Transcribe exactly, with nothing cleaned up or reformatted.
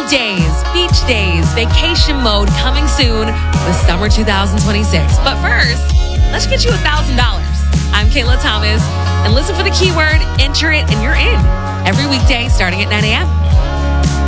days, beach days, vacation mode coming soon with summer two thousand twenty-six. But first, let's get you one thousand dollars. I'm Kayla Thomas, and listen for the keyword, enter it, and you're in. Every weekday starting at nine a.m.